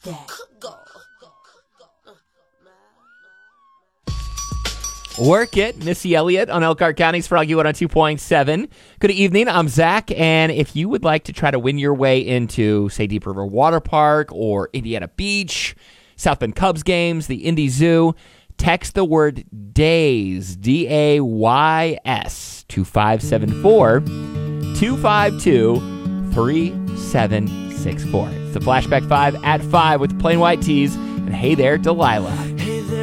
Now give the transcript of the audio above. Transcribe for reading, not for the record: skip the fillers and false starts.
Work It, Missy Elliott on Elkhart County's Froggy 102.7. Good evening, I'm Zach, and if you would like to try to win your way into, say, Deep River Water Park or Indiana Beach, South Bend Cubs games, the Indy Zoo, text the word DAYS, DAYS, to 574-252-3764. It's the Flashback 5 at 5 with Plain White Tees, and hey there, Delilah.